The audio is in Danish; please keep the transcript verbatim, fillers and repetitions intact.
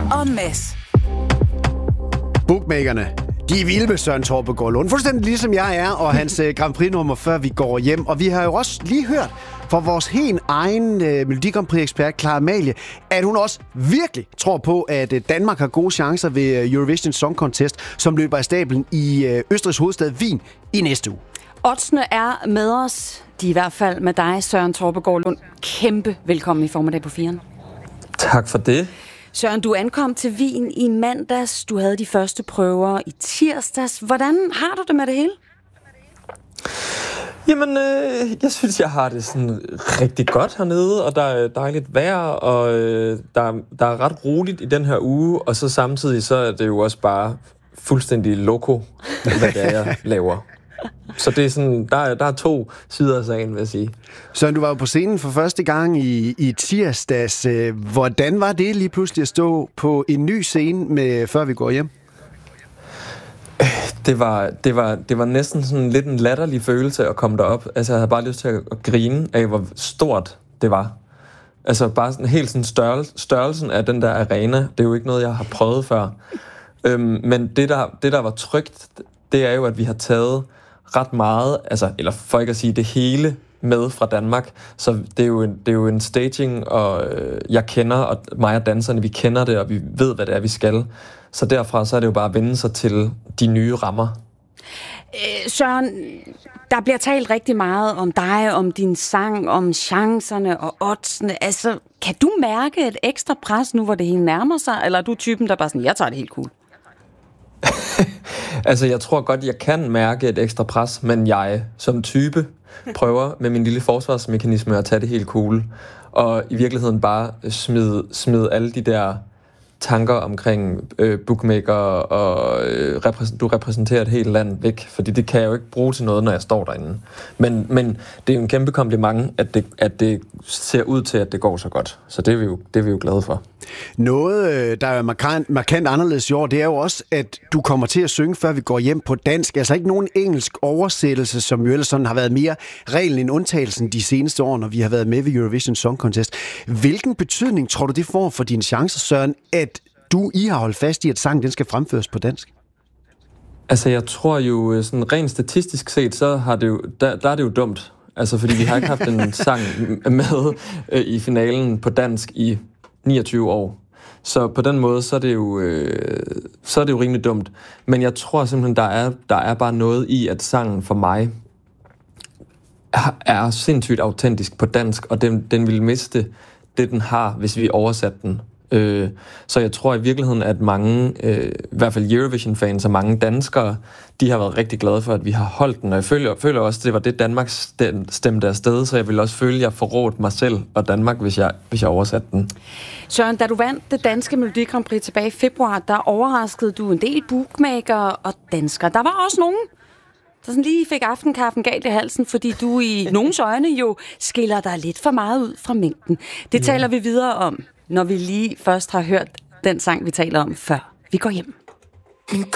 og Mads. Bookmakerne, de er vilde med Søren Torpegaard Lund, fuldstændig ligesom jeg er, og hans Grand Prix-nummer, før vi går hjem. Og vi har jo også lige hørt fra vores helt egen uh, Melodi Grand Prix-ekspert, Clara Amalie, at hun også virkelig tror på, at uh, Danmark har gode chancer ved Eurovision Song Contest, som løber af stablen i uh, Østrigs hovedstad Wien i næste uge. Oddsene er med os. De er i hvert fald med dig, Søren Torpegaard Lund. Kæmpe velkommen i Formiddag på firen. Tak for det. Søren, du ankom til Wien i mandags. Du havde de første prøver i tirsdags. Hvordan har du det med det hele? Jamen, øh, jeg synes, jeg har det sådan rigtig godt hernede, og der er dejligt vejr, og øh, der, der er ret roligt i den her uge, og så samtidig så er det jo også bare fuldstændig loco, hvad det er, jeg laver. Så det er sådan, der er, der er to sider af sagen, vil jeg sige. Søren, du var jo på scenen for første gang i, i tirsdags. Hvordan var det lige pludselig at stå på en ny scene, med, før vi går hjem? Det var, det, var, det var næsten sådan lidt en latterlig følelse at komme derop. Altså, jeg havde bare lyst til at, at grine af, hvor stort det var. Altså, bare sådan helt sådan størrelse, størrelsen af den der arena, det er jo ikke noget, jeg har prøvet før. Øhm, men det der, det, der var trygt, det er jo, at vi har taget ret meget, altså, eller for ikke at sige det hele, med fra Danmark. Så det er jo en, det er jo en staging, og øh, jeg kender, og mig og danserne, vi kender det, og vi ved, hvad det er, vi skal. Så derfra, så er det jo bare at vende sig til de nye rammer. Øh, Søren, der bliver talt rigtig meget om dig, om din sang, om chancerne og oddsene. Altså, kan du mærke et ekstra pres nu, hvor det hele nærmer sig? Eller er du typen, der bare sådan, jeg tager det helt cool? Altså, jeg tror godt, jeg kan mærke et ekstra pres, men jeg som type prøver med min lille forsvarsmekanisme at tage det helt cool. Og i virkeligheden bare smide, smide alle de der tanker omkring øh, bookmaker og øh, repræs- du repræsenterer et helt land væk, fordi det kan jeg jo ikke bruge til noget, når jeg står derinde. Men, men det er jo en kæmpe kompliment, at det, at det ser ud til, at det går så godt. Så det er vi jo, det er vi jo glade for. Noget, der er markant, markant anderledes i år, det er jo også, at du kommer til at synge, før vi går hjem på dansk. Altså ikke nogen engelsk oversættelse, som jo ellers sådan har været mere reglen end undtagelsen de seneste år, når vi har været med ved Eurovision Song Contest. Hvilken betydning tror du, det får for dine chancer, Søren, at du I har holdt fast i, at sangen den skal fremføres på dansk? Altså, jeg tror jo, sådan rent statistisk set, så har det jo, der, der er det jo dumt. Altså, fordi vi har ikke haft en sang med øh, i finalen på dansk i niogtyve år. Så på den måde, så er det jo, øh, så er det jo rimelig dumt. Men jeg tror simpelthen, der er, der er bare noget i, at sangen for mig er, er sindssygt autentisk på dansk, og den, den vil miste det, den har, hvis vi oversatte den. Øh, så jeg tror i virkeligheden, at mange, øh, i hvert fald Eurovision-fans og mange danskere, de har været rigtig glade for, at vi har holdt den. Og jeg føler, føler også, at det var det, Danmark stemte afsted, så jeg vil også føle, at jeg forrådte mig selv og Danmark, hvis jeg, hvis jeg oversatte den. Søren, da du vandt det danske Melodi Grand Prix tilbage i februar, der overraskede du en del bookmakere og danskere. Der var også nogen, der sådan lige fik aftenkaffen galt i halsen, fordi du i nogens øjne jo skiller dig lidt for meget ud fra mængden. Det ja. taler vi videre om, når vi lige først har hørt den sang, vi taler om, før vi går hjem. Min